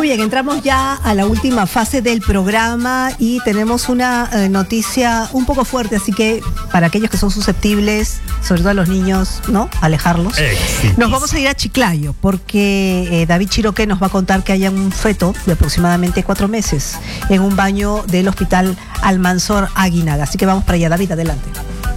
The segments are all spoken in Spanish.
Muy bien, entramos ya a la última fase del programa y tenemos una noticia un poco fuerte, así que para aquellos que son susceptibles, sobre todo a los niños, ¿no? Alejarlos. Nos vamos a ir a Chiclayo porque David Chiroque nos va a contar que hay un feto de aproximadamente 4 meses en un baño del Hospital Almanzor Aguinaga. Así que vamos para allá. David, adelante.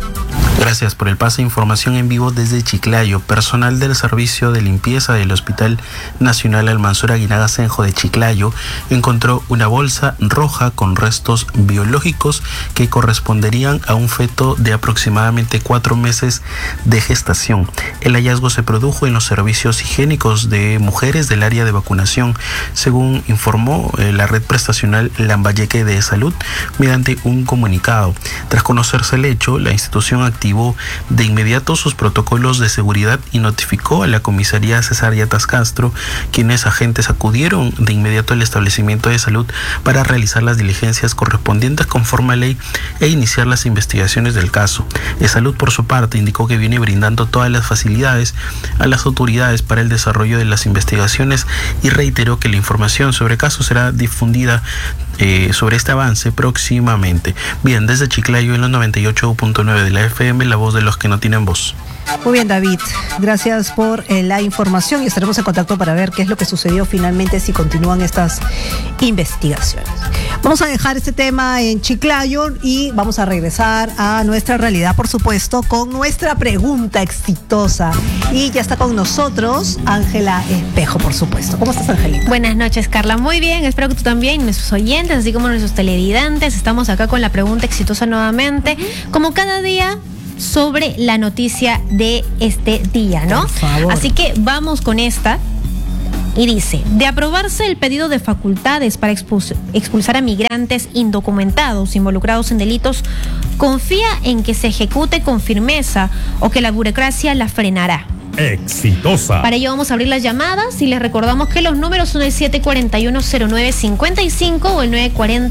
Gracias por el pase. Información en vivo desde Chiclayo. Personal del servicio de limpieza del Hospital Nacional Almanzor Aguinaga Senjo de Chiclayo encontró una bolsa roja con restos biológicos que corresponderían a un feto de aproximadamente 4 meses de gestación. El hallazgo se produjo en los servicios higiénicos de mujeres del área de vacunación, según informó la red prestacional Lambayeque de Salud mediante un comunicado. Tras conocerse el hecho, la institución activó de inmediato sus protocolos de seguridad y notificó a la comisaría Cesárea Tascastro, quienes agentes acudieron de inmediato al establecimiento de salud para realizar las diligencias correspondientes conforme a ley e iniciar las investigaciones del caso. De Salud, por su parte, indicó que viene brindando todas las facilidades a las autoridades para el desarrollo de las investigaciones y reiteró que la información sobre el caso será difundida sobre este avance próximamente. Bien, desde Chiclayo en los 98.9 de la FM, la voz de los que no tienen voz. Muy bien, David, gracias por la información y estaremos en contacto para ver qué es lo que sucedió finalmente, si continúan estas investigaciones. Vamos a dejar este tema en Chiclayo y vamos a regresar a nuestra realidad, por supuesto, con nuestra pregunta exitosa. Y ya está con nosotros Ángela Espejo, por supuesto. ¿Cómo estás, Angelita? Buenas noches, Carla. Muy bien, espero que tú también, nuestros oyentes, así como nuestros televidentes. Estamos acá con la pregunta exitosa nuevamente, como cada día, sobre la noticia de este día, ¿no? Por favor. Así que vamos con esta. Y dice: de aprobarse el pedido de facultades para expulsar a migrantes indocumentados involucrados en delitos, confía en que se ejecute con firmeza o que la burocracia la frenará. Exitosa. Para ello vamos a abrir las llamadas y les recordamos que los números son el 741-0955 o el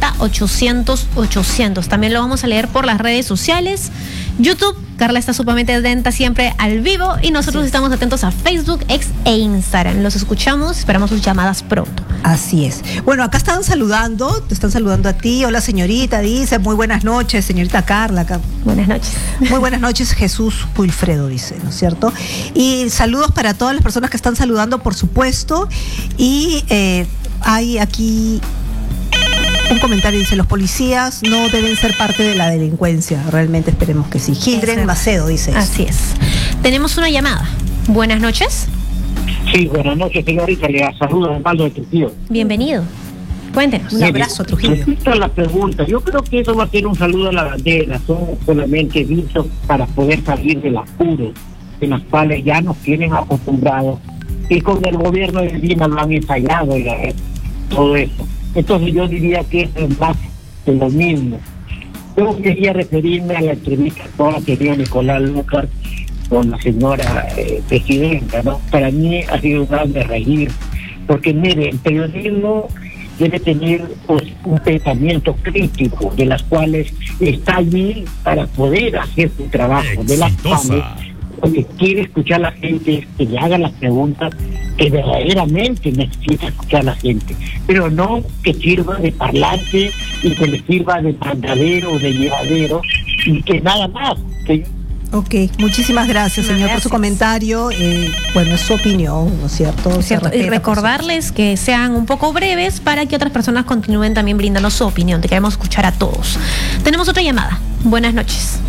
940-800-800. También lo vamos a leer por las redes sociales. YouTube, Carla está sumamente atenta siempre al vivo y nosotros estamos atentos a Facebook, X e Instagram. Los escuchamos, esperamos sus llamadas pronto. Así es. Bueno, acá te están saludando a ti. Hola, señorita, dice, muy buenas noches, señorita Carla. Buenas noches. Muy buenas noches, Jesús Wilfredo, dice, ¿no es cierto? Y saludos para todas las personas que están saludando, por supuesto. Y hay aquí un comentario, dice: los policías no deben ser parte de la delincuencia. Realmente esperemos que sí. Gildren Macedo dice eso. Así es. Tenemos una llamada. Buenas noches. Sí, buenas noches, señorita. Le saludo a Osvaldo de Trujillo. Bienvenido. Cuéntenos. Un abrazo, Trujillo. Respecto a la pregunta, yo creo que eso va a ser un saludo a la bandera. Son solamente dichos para poder salir del apuro en las cuales ya nos tienen acostumbrados. Y con el gobierno de Lima lo han ensayado todo eso. Entonces yo diría que es más de lo mismo. Yo quería referirme a la entrevista que dio Nicolás Lucas con la señora presidenta, ¿no? Para mí ha sido un gran de reír, porque mire, el periodismo debe tener pues, un pensamiento crítico, de las cuales está allí para poder hacer su trabajo, de las cuales donde quiere escuchar a la gente, que le haga las preguntas que verdaderamente necesita escuchar a la gente, pero no que sirva de parlante y que le sirva de mandadero o de llevadero y que nada más. Ok, muchísimas gracias, señor, por su comentario. Bueno, es su opinión, ¿no es cierto? Cierto. Y recordarles que sean un poco breves para que otras personas continúen también brindando su opinión. Te queremos escuchar a todos. Tenemos otra llamada. Buenas noches.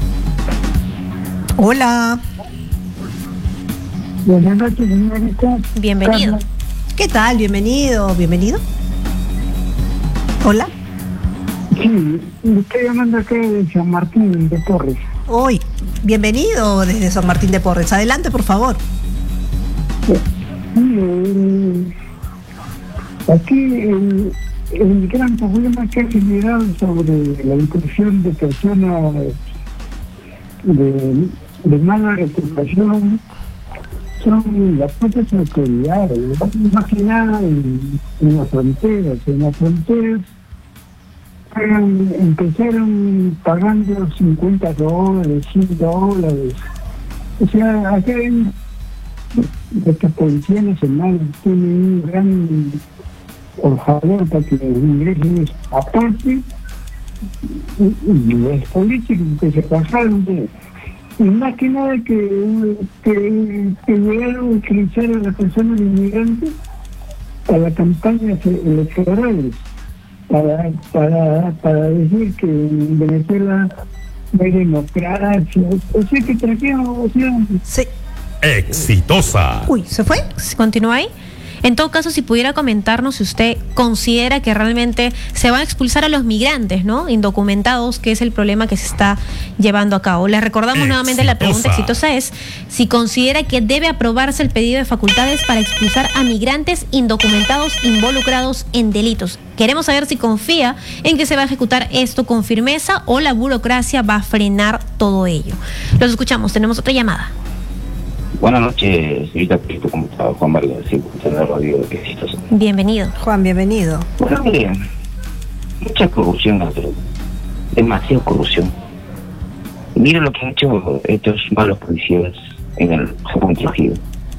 Hola. Buenas noches, señorita. Bienvenido. Carla. ¿Qué tal? Bienvenido. Hola. Sí, me estoy llamando acá de San Martín de Porres. Hoy, bienvenido desde San Martín de Porres. Adelante, por favor. Aquí el gran problema que ha generado sobre la inclusión de personas de mala reputación son las propias autoridades, más que nada en las fronteras. En las fronteras empezaron pagando $50, $100. O sea, acá ven que la Policía Nacional tiene un gran por favor, para que ingresen aparte, y los políticos que se pasaron y más que nada que llegaron a utilizar a las personas inmigrantes para campañas electorales, para decir que en Venezuela no hay democracia, o sea que trajeron, o sea... Sí. Exitosa. Uy, ¿se fue? ¿Continúa ahí? En todo caso, si pudiera comentarnos si usted considera que realmente se van a expulsar a los migrantes, ¿no? Indocumentados, que es el problema que se está llevando a cabo. Les recordamos nuevamente la pregunta exitosa es si considera que debe aprobarse el pedido de facultades para expulsar a migrantes indocumentados involucrados en delitos. Queremos saber si confía en que se va a ejecutar esto con firmeza o la burocracia va a frenar todo ello. Los escuchamos, tenemos otra llamada. Buenas noches, señorita Cristo, ¿cómo está? Juan Vargas, sí, radio de Exitosa. Bienvenido. Juan, bienvenido. Bueno, mire, mucha corrupción, pero demasiada corrupción. Mire lo que han hecho estos malos policías en el Japón Trujillo.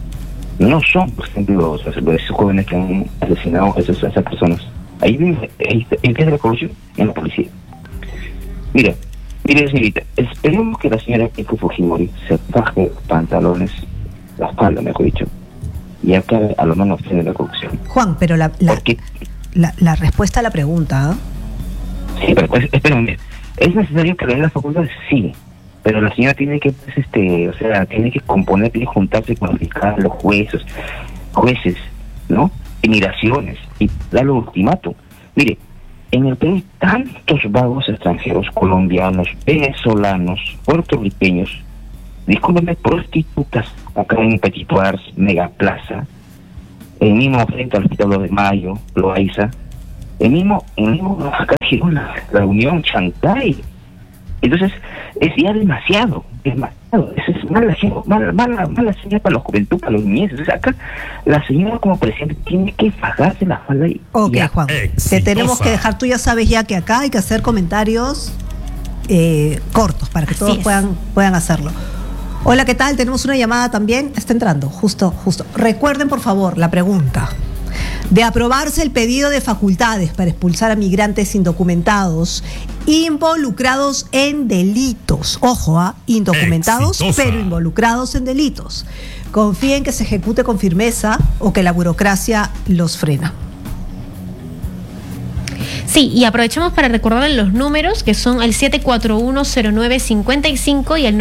No son, por ejemplo, esos jóvenes que han asesinado a esas personas. Ahí viene la corrupción en la policía. Mire, señorita, esperemos que la señora Keiko Fujimori se baje los pantalones, la espalda, mejor dicho, y acabe a lo menos de la corrupción. Juan, pero la respuesta a la pregunta... Sí, pero espérame, ¿es necesario que le den las facultades? Sí, pero la señora tiene que, tiene que componer, tiene que juntarse con los jueces, ¿no? Migraciones, y darle ultimátum. Mire, en el país tantos vagos extranjeros, colombianos, venezolanos, puertorriqueños, discúlpenme, prostitutas, acá en Petit Ars, Mega Plaza, el mismo frente al Hospital 2 de Mayo, Loaiza, el mismo acá en la Unión Chancay. Entonces, es ya demasiado. Eso es mala señal para la juventud, para los niños. Entonces, acá la señora como presidente tiene que pagarse la falda y... Ok, ya. Juan, te tenemos que dejar. Tú ya sabes ya que acá hay que hacer comentarios cortos para que todos puedan hacerlo. Hola, ¿qué tal? Tenemos una llamada también. Está entrando, justo. Recuerden, por favor, la pregunta. De aprobarse el pedido de facultades para expulsar a migrantes indocumentados involucrados en delitos. Ojo, indocumentados, pero involucrados en delitos. ¿Confíen que se ejecute con firmeza o que la burocracia los frena? Sí, y aprovechamos para recordarles los números que son el 741-0955 y el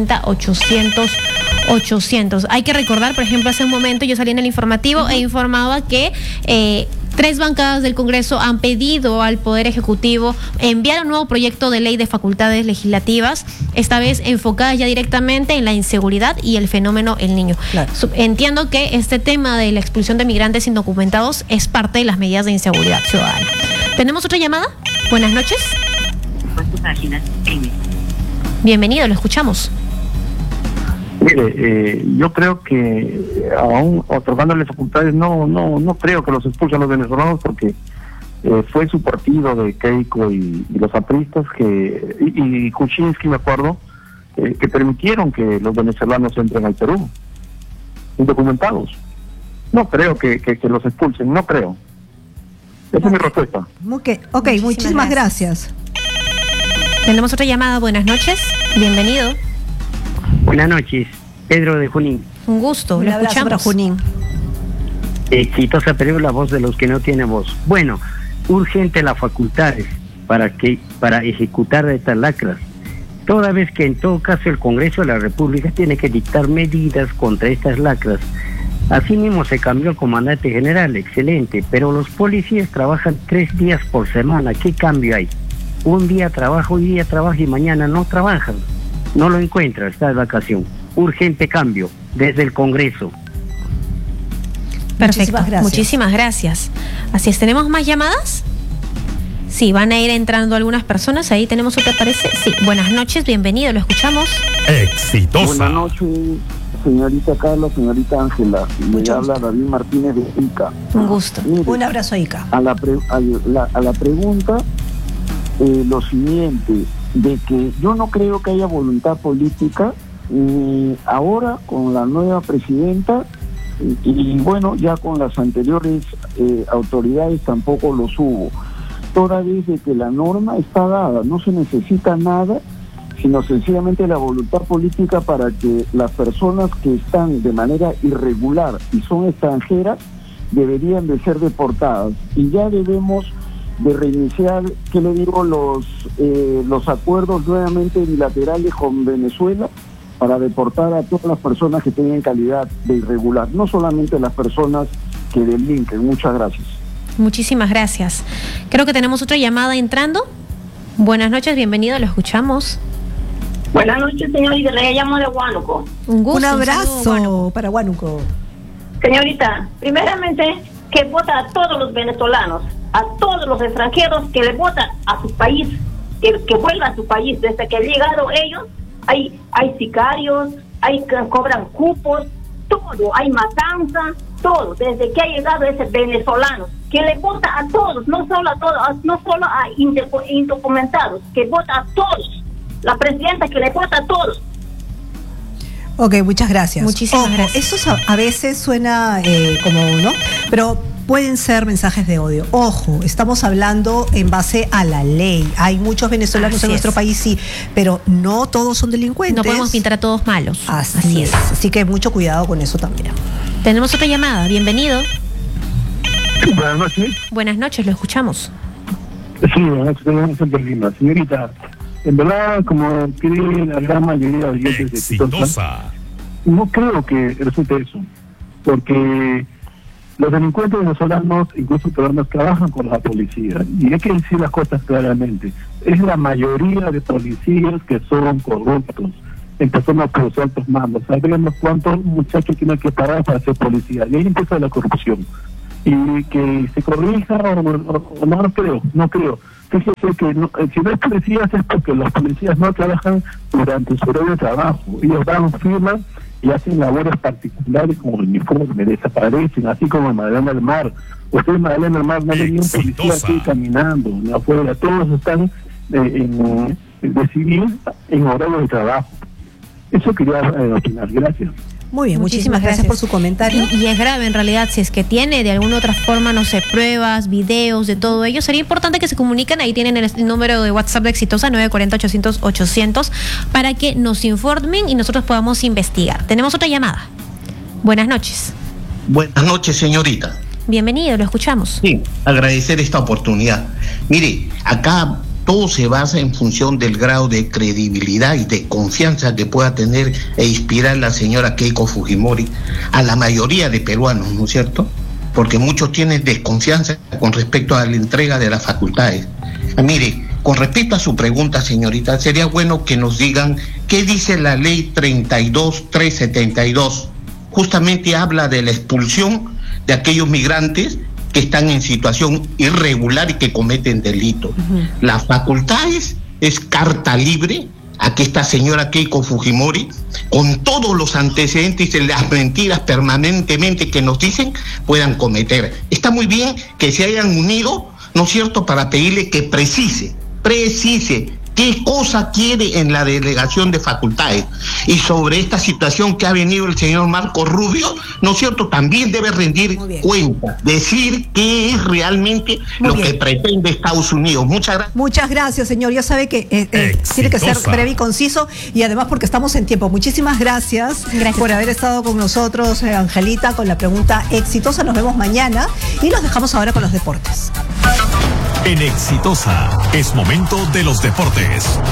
940-800. Hay que recordar, por ejemplo, hace un momento yo salí en el informativo e informaba que 3 bancadas del Congreso han pedido al Poder Ejecutivo enviar un nuevo proyecto de ley de facultades legislativas, esta vez enfocadas ya directamente en la inseguridad y el fenómeno El Niño. Claro. Entiendo que este tema de la expulsión de migrantes indocumentados es parte de las medidas de inseguridad ciudadana. ¿Tenemos otra llamada? Buenas noches. Bienvenido, lo escuchamos. Mire, yo creo que aún otorgándole facultades no creo que los expulsen los venezolanos, porque fue su partido de Keiko y los apristas y Kuczynski, me acuerdo, que permitieron que los venezolanos entren al Perú indocumentados. No creo que los expulsen, no creo. Esa es mi respuesta. Ok, muchísimas gracias. Tenemos otra llamada. Buenas noches. Bienvenido. Buenas noches, Pedro de Junín. Un gusto, lo escuchamos. Junín. Exitosa, pero la voz de los que no tienen voz. Bueno, urgente las facultades para ejecutar estas lacras. Toda vez que en todo caso el Congreso de la República tiene que dictar medidas contra estas lacras. Asimismo se cambió el comandante general, excelente, pero los policías trabajan 3 días por semana. ¿Qué cambio hay? Un día trabaja, hoy día trabaja y mañana no trabajan. No lo encuentra, está de vacación. Urgente cambio desde el Congreso. Perfecto, muchísimas gracias. Así es, ¿tenemos más llamadas? Sí, van a ir entrando algunas personas. Ahí tenemos otra, parece. Sí, buenas noches, bienvenido, lo escuchamos. Exitosa. Buenas noches, señorita Carla, señorita Ángela. Le habla David Martínez de Ica. Un gusto. Mire, un abrazo, Ica. A la pregunta, lo siguiente, de que yo no creo que haya voluntad política, ni ahora con la nueva presidenta, Y bueno, ya con las anteriores autoridades tampoco los hubo. Toda vez de que la norma está dada, no se necesita nada, sino sencillamente la voluntad política para que las personas que están de manera irregular y son extranjeras deberían de ser deportadas. Y ya debemos de reiniciar, ¿qué le digo?, los acuerdos nuevamente bilaterales con Venezuela para deportar a todas las personas que tengan calidad de irregular, no solamente las personas que delinquen. Muchas gracias. Muchísimas gracias. Creo que tenemos otra llamada entrando. Buenas noches, bienvenido, lo escuchamos. Buenas noches, señorita, le llamo de Huánuco. Un gusto. Un abrazo para Huánuco. Señorita, primeramente, que vota a todos los venezolanos, a todos los extranjeros que le votan a su país, que vuelva a su país. Desde que han llegado ellos, hay sicarios, cobran cupos, todo, hay matanza, todo. Desde que ha llegado ese venezolano, que le vota a todos, no solo a todos, no solo a indocumentados, que vota a todos. La presidenta que le vota a todos. Ok, muchas gracias. Muchísimas gracias. Eso a veces suena como, ¿no? Pero pueden ser mensajes de odio. Ojo, estamos hablando en base a la ley. Hay muchos venezolanos en nuestro país, sí, pero no todos son delincuentes. No podemos pintar a todos malos. Así es. Así que mucho cuidado con eso también. Tenemos otra llamada. Bienvenido. Buenas noches. Buenas noches, lo escuchamos. Sí, buenas noches, tenemos en Lima. Señorita, en verdad, como cree la gran mayoría de oyentes de Exitosa, no creo que resulte eso, porque los delincuentes venezolanos, incluso peruanos, trabajan con la policía, y hay que decir las cosas claramente. Es la mayoría de policías que son corruptos, empezando por los altos mandos. Sabemos cuántos muchachos tienen que parar para ser policía, y ahí empieza la corrupción. Y que se corrija, no creo. Fíjese que si no hay policías es porque los policías no trabajan durante su horario de trabajo. Ellos dan firmas y hacen labores particulares como el uniforme, desaparecen, así como en Magdalena del Mar. Usted en Magdalena del Mar no hay ni un policía aquí caminando, ni afuera, todos están de civil en horario de trabajo. Eso quería opinar. Gracias. Muy bien, muchísimas gracias por su comentario. Y es grave en realidad, si es que tiene de alguna otra forma, no sé, pruebas, videos de todo ello, sería importante que se comuniquen. Ahí tienen el número de WhatsApp de Exitosa, 940-800-800, para que nos informen y nosotros podamos investigar. Tenemos otra llamada. Buenas noches. Buenas noches, señorita. Bienvenido, lo escuchamos. Sí, agradecer esta oportunidad. Mire, acá todo se basa en función del grado de credibilidad y de confianza que pueda tener e inspirar la señora Keiko Fujimori a la mayoría de peruanos, ¿no es cierto? Porque muchos tienen desconfianza con respecto a la entrega de las facultades. Mire, con respecto a su pregunta, señorita, sería bueno que nos digan qué dice la ley 32.372. Justamente habla de la expulsión de aquellos migrantes que están en situación irregular y que cometen delitos. Las facultades es carta libre a que esta señora Keiko Fujimori, con todos los antecedentes y las mentiras permanentemente que nos dicen, puedan cometer. Está muy bien que se hayan unido, ¿no es cierto?, para pedirle que precise qué cosa quiere en la delegación de facultades. Y sobre esta situación que ha venido el señor Marco Rubio, ¿no es cierto?, también debe rendir cuenta, decir qué es realmente lo que pretende Estados Unidos. Muchas gracias. Muchas gracias, señor. Ya sabe que tiene que ser breve y conciso, y además porque estamos en tiempo. Muchísimas gracias por haber estado con nosotros, Angelita, con la pregunta exitosa. Nos vemos mañana y los dejamos ahora con los deportes. En Exitosa es momento de los deportes.